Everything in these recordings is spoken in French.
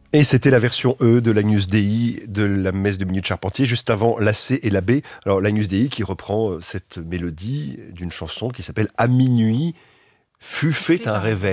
Et c'était la version E de l'Agnus Dei de la messe de Minuit de Charpentier, juste avant la C et la B. Alors l'Agnus Dei qui reprend cette mélodie d'une chanson qui s'appelle « À minuit fut fait un réveil ».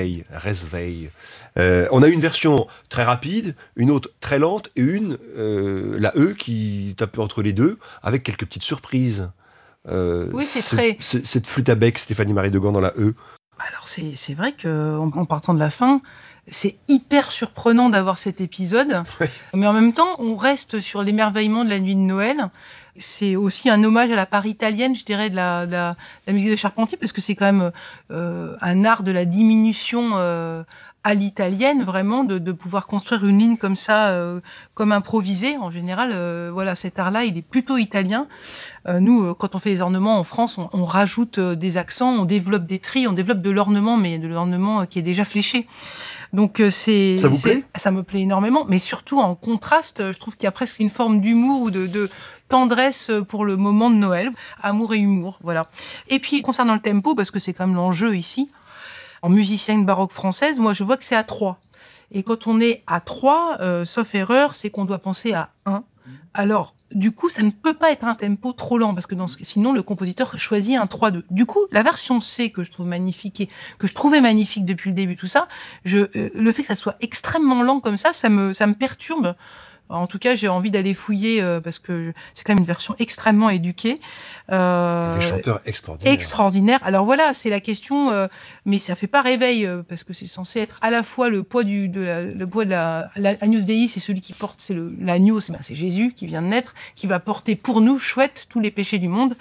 On a une version très rapide, une autre très lente et une, la E, qui tape entre les deux, avec quelques petites surprises. Oui, c'est très... Cette flûte à bec, Stéphanie-Marie Degan dans la E. Alors c'est vrai qu'en partant de la fin, c'est hyper surprenant d'avoir cet épisode, mais en même temps, on reste sur l'émerveillement de la nuit de Noël. C'est aussi un hommage à la part italienne, je dirais, de la musique de Charpentier, parce que c'est quand même un art de la diminution à l'italienne, vraiment, de pouvoir construire une ligne comme ça, comme improvisée. En général, voilà, cet art-là, il est plutôt italien. Nous, quand on fait les ornements en France, on rajoute des accents, on développe des trilles, on développe de l'ornement, mais de l'ornement qui est déjà fléché. Donc ça vous plaît ? Ça me plaît énormément, mais surtout en contraste, je trouve qu'il y a presque une forme d'humour ou de tendresse pour le moment de Noël, amour et humour, voilà. Et puis concernant le tempo, parce que c'est quand même l'enjeu ici, en musicienne baroque française, moi je vois que c'est à 3. Et quand on est à 3, sauf erreur, c'est qu'on doit penser à 1. Alors, du coup, ça ne peut pas être un tempo trop lent, parce que sinon, le compositeur choisit un 3-2. Du coup, la version C, que je trouve magnifique, et que je trouvais magnifique depuis le début, tout ça, le fait que ça soit extrêmement lent comme ça me perturbe. En tout cas, j'ai envie d'aller fouiller, parce que c'est quand même une version extrêmement éduquée. Des chanteurs extraordinaires. Extraordinaires. Alors voilà, c'est la question, mais ça fait pas réveil, parce que c'est censé être à la fois le poids le poids de l'Agnus Dei, c'est celui qui porte, c'est l'agneau, c'est Jésus qui vient de naître, qui va porter pour nous, chouette, tous les péchés du monde.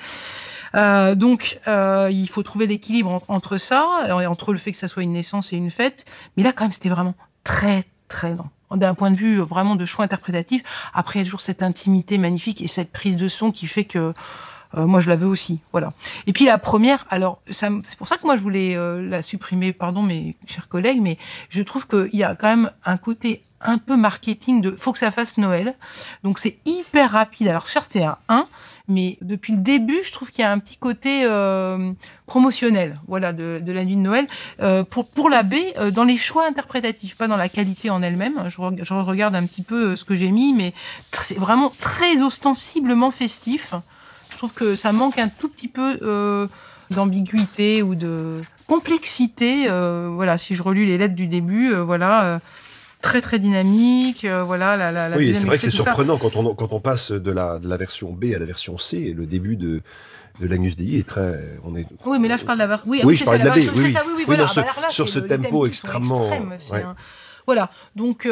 Donc, il faut trouver l'équilibre entre ça, et entre le fait que ça soit une naissance et une fête. Mais là, quand même, c'était vraiment très, très lent. D'un point de vue vraiment de choix interprétatif. Après, il y a toujours cette intimité magnifique et cette prise de son qui fait que moi, je la veux aussi. Voilà. Et puis la première, alors, c'est pour ça que moi, je voulais la supprimer, pardon, mes chers collègues, mais je trouve qu'il y a quand même un côté un peu marketing de « faut que ça fasse Noël ». Donc, c'est hyper rapide. Alors, certes, c'est un 1, mais depuis le début, je trouve qu'il y a un petit côté promotionnel, voilà, de la nuit de Noël. Pour la B, dans les choix interprétatifs, pas dans la qualité en elle-même. Je regarde un petit peu ce que j'ai mis, mais c'est vraiment très ostensiblement festif. Je trouve que ça manque un tout petit peu d'ambiguïté ou de complexité. Voilà, si je relis les lettres du début, voilà. Très très dynamique, voilà la oui, c'est vrai que c'est surprenant quand on passe de la version B à la version C, et le début de l'Agnus Dei est très... Oui, mais là je parle de la version... Oui, je parlais de la B, oui. Voilà. Sur ce tempo extrêmement... Voilà, donc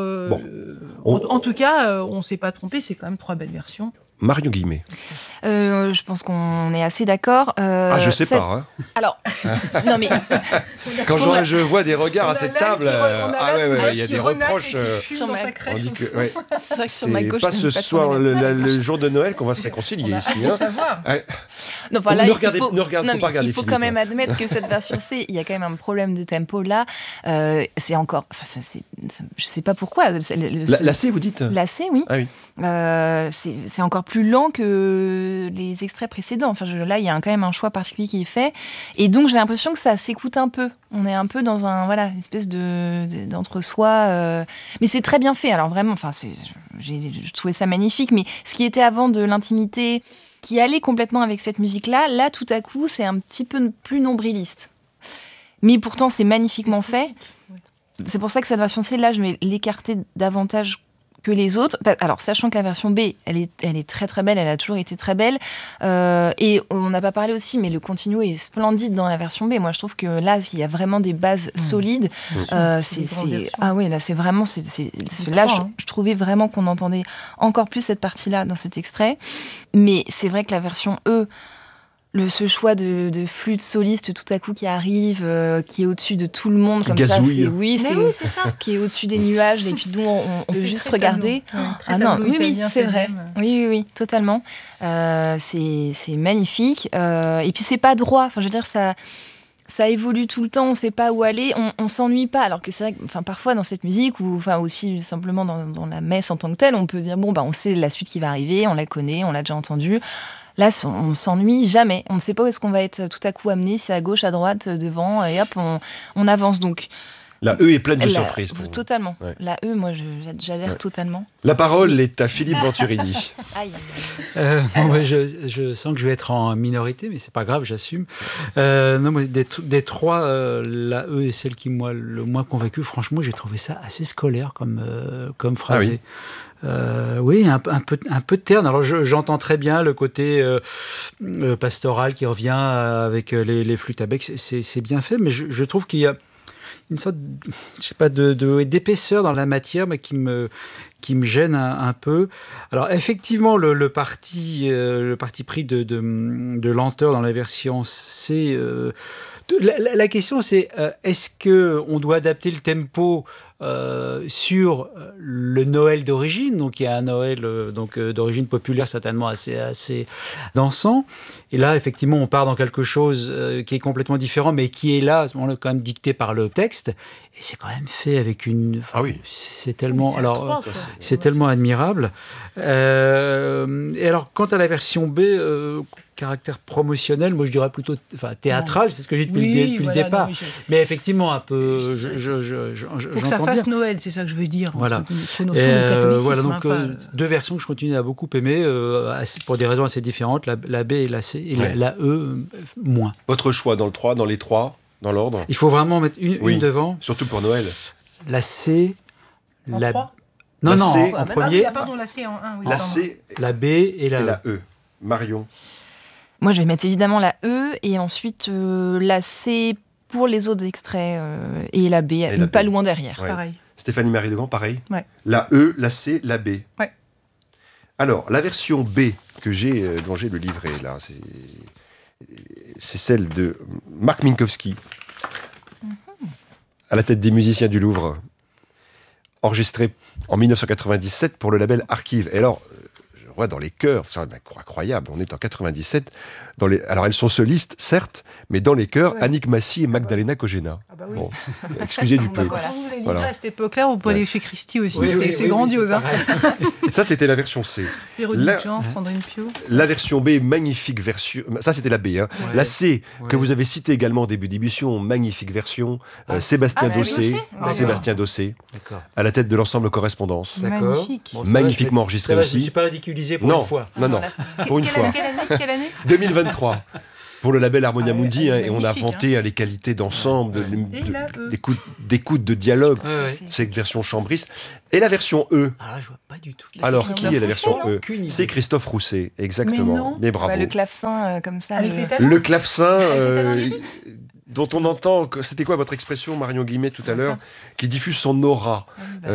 en tout cas, on ne s'est pas trompé, c'est quand même 3 belles versions. Marion Guillemets. Je pense qu'on est assez d'accord. Je sais pas. Hein. Alors, non mais... Quand je vois des regards à cette table, il y a des reproches. Sur ma crèche. On dit que c'est vrai que sur ma gauche, pas ce soir, le jour de Noël, qu'on va se réconcilier ici. Hein. Savoir. Non, voilà, faut pas regarder. Il faut quand même admettre que cette version C, il y a quand même un problème de tempo là. C'est encore... Enfin, je sais pas pourquoi. La C, vous dites ? La C, oui. Ah oui. C'est encore plus lent que les extraits précédents. Enfin, là, il y a quand même un choix particulier qui est fait. Et donc, j'ai l'impression que ça s'écoute un peu. On est un peu dans une espèce d'entre-soi. Mais c'est très bien fait. Alors vraiment, je trouvais ça magnifique. Mais ce qui était avant de l'intimité, qui allait complètement avec cette musique-là, là, tout à coup, c'est un petit peu plus nombriliste. Mais pourtant, c'est magnifiquement fait. C'est pour ça que cette version C, là, je vais l'écarter davantage que les autres. Alors, sachant que la version B, elle est très très belle, elle a toujours été très belle. Et on n'a pas parlé aussi, mais le continuo est splendide dans la version B. Moi, je trouve que là, il y a vraiment des bases solides. Là, c'est vraiment... Là, je trouvais vraiment qu'on entendait encore plus cette partie-là dans cet extrait. Mais c'est vrai que la version E, ce choix de flûte soliste tout à coup qui arrive, qui est au-dessus de tout le monde, comme gazouille. ça, c'est ça, qui est au-dessus des nuages, et puis d'où on peut juste regarder. C'est vrai. Oui, totalement. C'est magnifique. Et puis c'est pas droit. Enfin, je veux dire, ça évolue tout le temps, on ne sait pas où aller, on s'ennuie pas. Alors que c'est vrai que parfois dans cette musique, ou aussi simplement dans la messe en tant que telle, on peut dire on sait la suite qui va arriver, on la connaît, on l'a déjà entendue. Là, on s'ennuie jamais. On ne sait pas où est-ce qu'on va être tout à coup amené, si c'est à gauche, à droite, devant, et hop, on avance. Donc, La E est pleine de surprises pour vous. Totalement. Ouais. La E, moi, j'adhère totalement. La parole est à Philippe Venturini. Aïe. Moi, je sens que je vais être en minorité, mais c'est pas grave, j'assume. Non, moi, des trois, la E est celle qui m'a le moins convaincu. Franchement, j'ai trouvé ça assez scolaire comme phrasé. Oui, un peu terne. Alors j'entends très bien le côté pastoral qui revient avec les flûtes à bec. C'est bien fait, mais je trouve qu'il y a une sorte, je sais pas, d'épaisseur dans la matière, mais qui me gêne un peu. Alors effectivement, le parti pris de lenteur dans la version C. La question c'est est-ce que on doit adapter le tempo sur le Noël d'origine, donc il y a un Noël d'origine populaire certainement assez dansant, et là effectivement on part dans quelque chose qui est complètement différent, mais qui est là à ce moment-là quand même dicté par le texte, et c'est quand même fait avec une. C'est tellement c'est tellement admirable. Et alors quant à la version B. Caractère promotionnel, moi je dirais plutôt théâtral, c'est ce que j'ai depuis le départ. Non, mais effectivement, un peu. Faut que ça fasse Noël, c'est ça que je veux dire. Voilà. Voilà, donc deux versions que je continue à beaucoup aimer, pour des raisons assez différentes, la B et la C, et la E, moins. Votre choix dans les trois, dans l'ordre? Il faut vraiment mettre une devant. Surtout pour Noël. La C, la... Non, C, en premier. Pardon, la C en 1. Oui, la C, la B et la E. Marion? Moi, je vais mettre évidemment la E et ensuite la C pour les autres extraits et la B, pas loin derrière. Ouais. Pareil. Stéphanie Marie Degand, pareil. Ouais. La E, la C, la B. Ouais. Alors, la version B dont j'ai le livret, là, c'est celle de Marc Minkowski, à la tête des musiciens du Louvre, enregistrée en 1997 pour le label Archive. Et alors, dans les chœurs, c'est incroyable, on est en 97. Alors elles sont solistes, certes, mais dans les chœurs, Annick Massy et Magdalena Kogena. Ah bah oui. Bon, excusez du peu. Quand vous voulez dire à cette époque-là, on peut aller chez Christy aussi, c'est grandiose. Ça, c'était la version C. Véronique Jean, Sandrine Pio. La version B, magnifique version. Ça, c'était la B. Hein. Ouais. La C, que vous avez citée également au début d'émission, magnifique version. Sébastien Dossé. Sébastien Dossé. À la tête de l'ensemble Correspondance. Magnifique. Bon, magnifiquement enregistré aussi. Je ne suis pas ridiculisé pour une fois. Non. Pour une fois. Quelle année 2023. Pour le label Harmonia Mundi, et on a inventé les qualités d'ensemble, d'écoute, de dialogue, cette version chambriste. Et la version E. Alors là, je vois pas du tout. Alors, qui est la version E? C'est Christophe Rousset, exactement. Mais bravo. Le clavecin comme ça. Le clavecin dont on entend, c'était quoi votre expression, Marion Guillemette, tout à l'heure, qui diffuse son aura.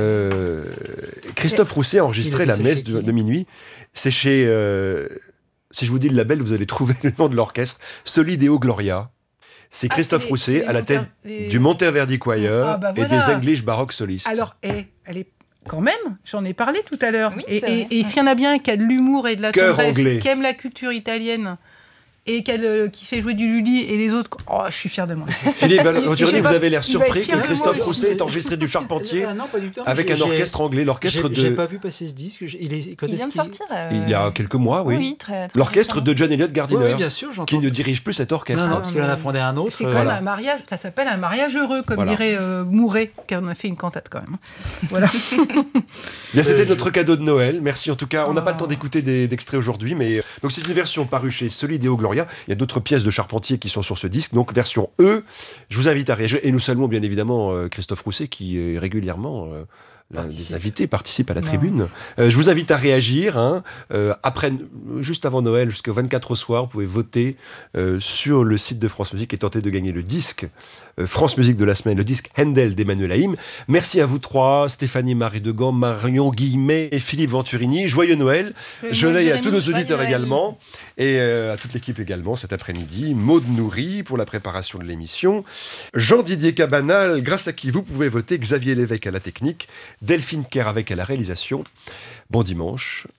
Christophe Rousset a enregistré la messe de minuit. C'est chez... si je vous dis le label, vous allez trouver le nom de l'orchestre. Solideo Gloria. C'est Christophe Rousset à la tête du Monteverdi Choir et des English Baroque Solistes. Alors, elle est quand même, j'en ai parlé tout à l'heure. Oui, et s'il y en a bien qui a de l'humour et de la tendresse, qui aime la culture italienne et qui sait jouer du Lully, et les autres, je suis fier de moi. Philippe Venturini, vous avez l'air surpris que Christophe Rousset ait enregistré du Charpentier non, pas du tout. avec un orchestre anglais, l'orchestre de... J'ai pas vu passer ce disque. Il vient de sortir. Il y a quelques mois, oui. Très l'orchestre de John Eliot Gardiner, oui, bien sûr, qui ne dirige plus cet orchestre. Non, parce qu'il en a fondé un autre. C'est quand même un mariage, ça s'appelle un mariage heureux, comme dirait Mouret, qui en a fait une cantate quand même. Voilà. Bien, c'était notre cadeau de Noël. Merci en tout cas. On n'a pas le temps d'écouter d'extraits aujourd'hui, mais donc c'est une version parue chez Solideo Gloria. Il y a d'autres pièces de Charpentier qui sont sur ce disque, donc version E. Je vous invite à réagir, et nous saluons bien évidemment Christophe Rousset qui régulièrement l'un des invités participe à la tribune. Je vous invite à réagir juste avant Noël jusqu'au 24 au soir. Vous pouvez voter sur le site de France Musique et tenter de gagner le disque France Musique de la semaine, le disque Handel d'Emmanuel Haïm. Merci à vous trois, Stéphanie Marie Degand, Marion Guillemette et Philippe Venturini. Joyeux Noël. Je l'ai à tous nos auditeurs également et à toute l'équipe également cet après-midi. Maud Nourri pour la préparation de l'émission. Jean-Didier Cabanal, grâce à qui vous pouvez voter. Xavier Lévesque à la technique. Delphine Kerr avec à la réalisation. Bon dimanche.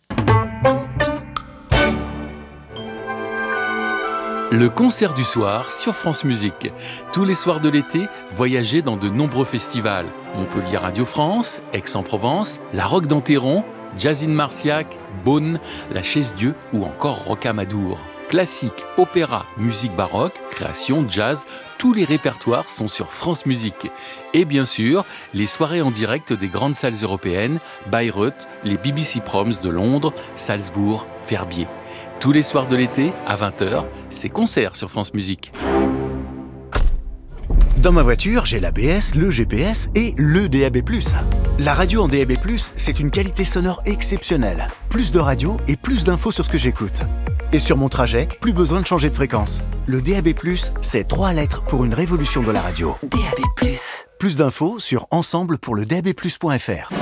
Le concert du soir sur France Musique. Tous les soirs de l'été, voyagez dans de nombreux festivals. Montpellier Radio France, Aix-en-Provence, la Roque d'Enterron, Jazzine Marciac, Beaune, la Chaise-Dieu ou encore Rocamadour. Classique, opéra, musique baroque, création, jazz, tous les répertoires sont sur France Musique. Et bien sûr, les soirées en direct des grandes salles européennes, Bayreuth, les BBC Proms de Londres, Salzbourg, Verbier. Tous les soirs de l'été, à 20h, c'est concert sur France Musique. Dans ma voiture, j'ai l'ABS, le GPS et le DAB+. La radio en DAB+, c'est une qualité sonore exceptionnelle. Plus de radio et plus d'infos sur ce que j'écoute. Et sur mon trajet, plus besoin de changer de fréquence. Le DAB+, c'est 3 lettres pour une révolution de la radio. DAB+. Plus d'infos sur ensemble pour le DAB+.fr.